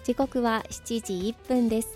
時刻は7時1分です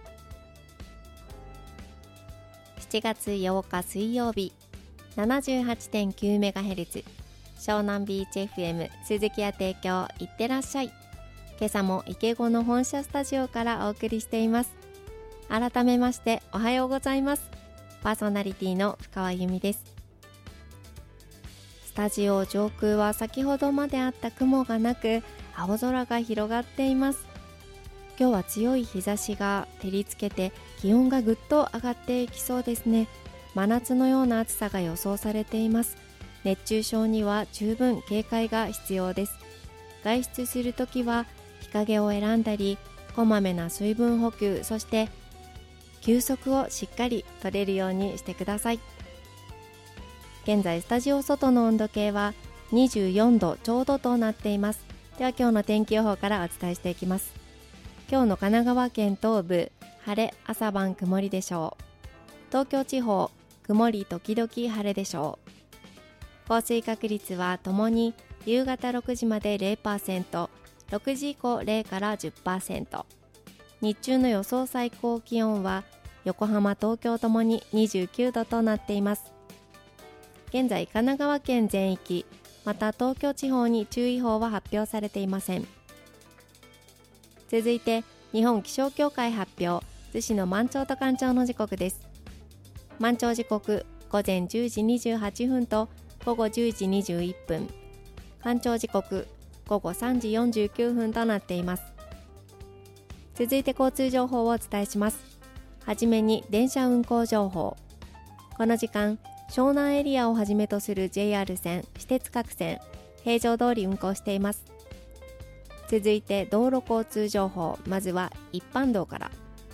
。7月8日水曜日、78.9MHz 湘南ビーチ FM 鈴木屋提供いってらっしゃい。今朝も池子の本社スタジオからお送りしています。改めましておはようございます。パーソナリティの深川由美です。スタジオ上空は先ほどまであった雲がなく、青空が広がっています。今日は強い日差しが照りつけて気温がぐっと上がっていきそうですね。真夏のような暑さが予想されています。熱中症には十分警戒が必要です。外出するときは日陰を選んだり、こまめな水分補給、そして休息をしっかり取れるようにしてください。現在スタジオ外の温度計は24度ちょうどとなっています。では今日の天気予報からお伝えしていきます。今日の神奈川県東部、晴れ、朝晩曇りでしょう。東京地方、曇り時々晴れでしょう。降水確率はともに夕方6時まで 0%、6時以降0から 10%。日中の予想最高気温は横浜、東京ともに29度となっています。現在神奈川県全域、また東京地方に注意報は発表されていません。続いて日本気象協会発表、逗子の満潮と干潮の時刻です。満潮時刻午前10時28分と午後10時21分、干潮時刻午後3時49分となっています。続いて交通情報をお伝えします。はじめに電車運行情報。この時間湘南エリアをはじめとする JR 線、私鉄各線、平常通り運行しています。続いて道路交通情報、まずは一般道から。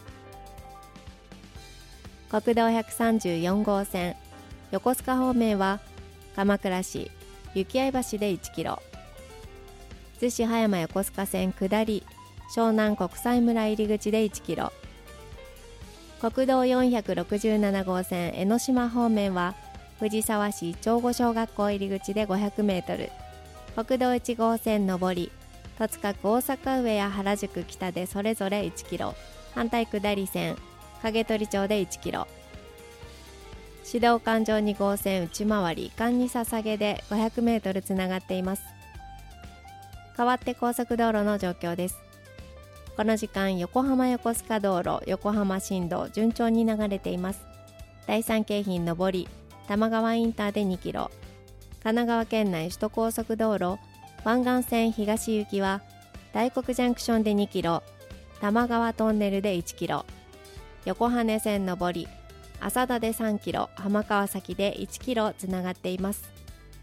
国道134号線、横須賀方面は鎌倉市、雪合橋で1キロ。逗子葉山横須賀線下り、湘南国際村入り口で1キロ。国道467号線江ノ島方面は藤沢市長後小学校入り口で500メートル。国道1号線上り、戸塚区大阪上や原宿北でそれぞれ1キロ。反対下り線、影取町で1キロ。市道環状2号線内回り、関に捧げで500メートルつながっています。代わって高速道路の状況です。この時間横浜横須賀道路、横浜新道順調に流れています。第三京浜上り、多摩川インターで2キロ。神奈川県内首都高速道路湾岸線東行きは大黒ジャンクションで2キロ、多摩川トンネルで1キロ。横羽線上り、浅田で3キロ、浜川崎で1キロつながっています。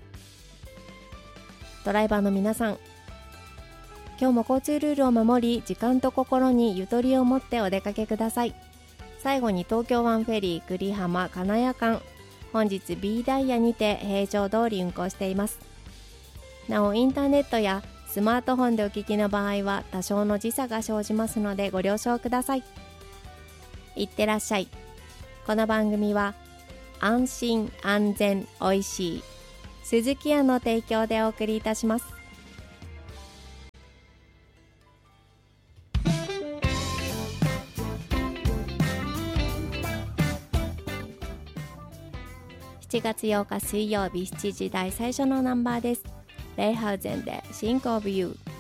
ドライバーの皆さん、今日も交通ルールを守り、時間と心にゆとりを持ってお出かけください。最後に東京湾フェリー久里浜金谷間、本日 B ダイヤにて平常通り運行しています。なおインターネットやスマートフォンでお聞きの場合は多少の時差が生じますのでご了承ください。いってらっしゃい。この番組は安心安全おいしい鈴木屋の提供でお送りいたします。7月8日水曜日7時台最初のナンバーです。レイハウゼンで Think of You。